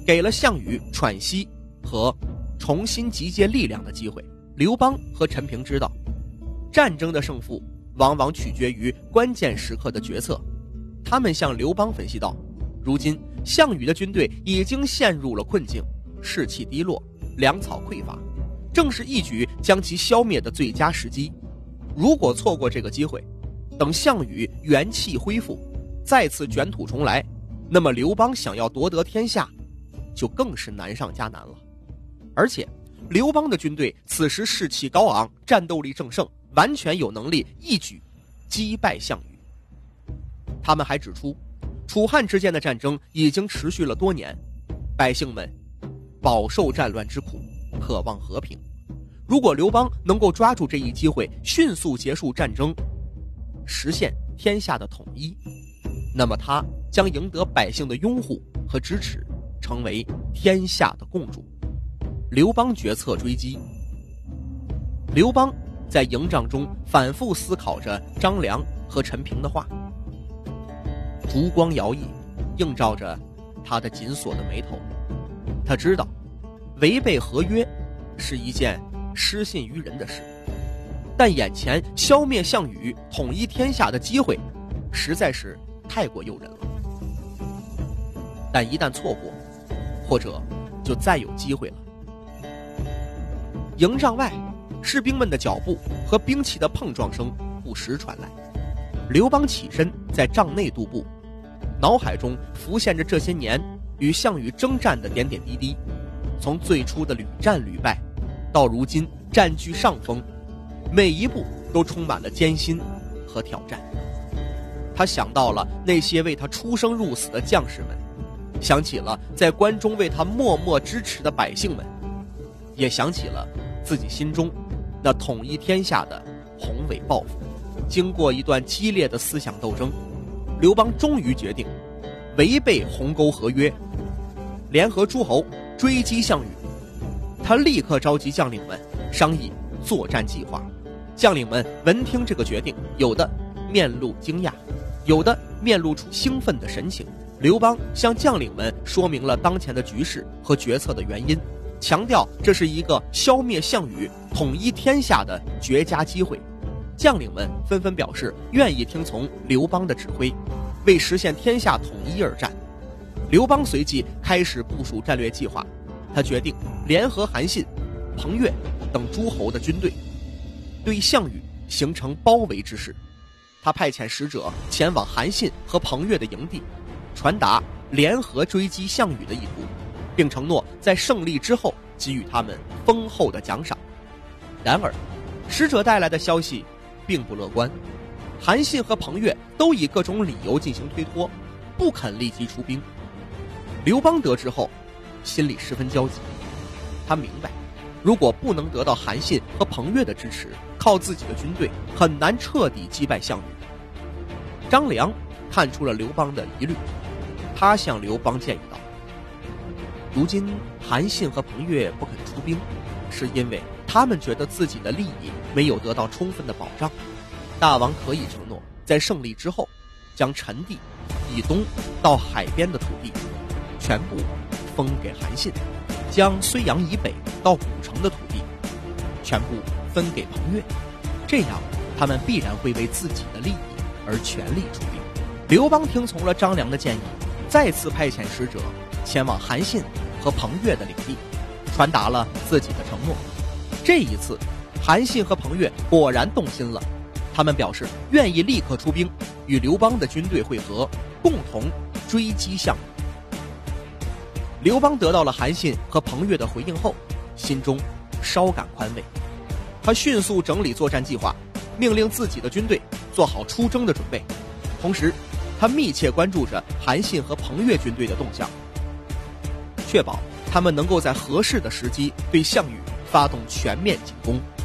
给了项羽喘息和重新集结力量的机会。刘邦和陈平知道，战争的胜负往往取决于关键时刻的决策。他们向刘邦分析道，如今项羽的军队已经陷入了困境，士气低落，粮草匮乏，正是一举将其消灭的最佳时机。如果错过这个机会，等项羽元气恢复，再次卷土重来，那么刘邦想要夺得天下就更是难上加难了。而且刘邦的军队此时士气高昂，战斗力正盛，完全有能力一举击败项羽。他们还指出，楚汉之间的战争已经持续了多年，百姓们饱受战乱之苦，渴望和平。如果刘邦能够抓住这一机会，迅速结束战争，实现天下的统一，那么他将赢得百姓的拥护和支持，成为天下的共主。刘邦决策追击。刘邦在营帐中反复思考着张良和陈平的话，烛光摇曳，映照着他的紧锁的眉头。他知道违背合约是一件失信于人的事，但眼前消灭项羽统一天下的机会实在是太过诱人了。但一旦错过，或者就再有机会了。营帐外，士兵们的脚步和兵器的碰撞声不时传来。刘邦起身在帐内踱步，脑海中浮现着这些年与项羽征战的点点滴滴，从最初的屡战屡败，到如今占据上风，每一步都充满了艰辛和挑战。他想到了那些为他出生入死的将士们，想起了在关中为他默默支持的百姓们，也想起了自己心中那统一天下的宏伟抱负。经过一段激烈的思想斗争，刘邦终于决定违背鸿沟合约，联合诸侯追击项羽。他立刻召集将领们商议作战计划。将领们闻听这个决定，有的面露惊讶，有的面露出兴奋的神情。刘邦向将领们说明了当前的局势和决策的原因，强调这是一个消灭项羽、统一天下的绝佳机会。将领们纷纷表示愿意听从刘邦的指挥，为实现天下统一而战。刘邦随即开始部署战略计划，他决定联合韩信、彭越等诸侯的军队，对项羽形成包围之势。他派遣使者前往韩信和彭越的营地，传达联合追击项羽的意图，并承诺在胜利之后给予他们丰厚的奖赏。然而，使者带来的消息并不乐观，韩信和彭越都以各种理由进行推脱，不肯立即出兵。刘邦得知后，心里十分焦急。他明白，如果不能得到韩信和彭越的支持，靠自己的军队很难彻底击败项羽。张良看出了刘邦的疑虑，他向刘邦建议道：如今韩信和彭越不肯出兵，是因为他们觉得自己的利益没有得到充分的保障。大王可以承诺，在胜利之后，将陈地以东到海边的土地全部封给韩信，将睢阳以北到古城的土地全部分给彭越，这样他们必然会为自己的利益而全力出兵。刘邦听从了张良的建议，再次派遣使者前往韩信和彭越的领地，传达了自己的承诺。这一次，韩信和彭越果然动心了，他们表示愿意立刻出兵，与刘邦的军队会合，共同追击项羽。刘邦得到了韩信和彭越的回应后，心中稍感宽慰。他迅速整理作战计划，命令自己的军队做好出征的准备，同时他密切关注着韩信和彭越军队的动向，确保他们能够在合适的时机对项羽发动全面进攻。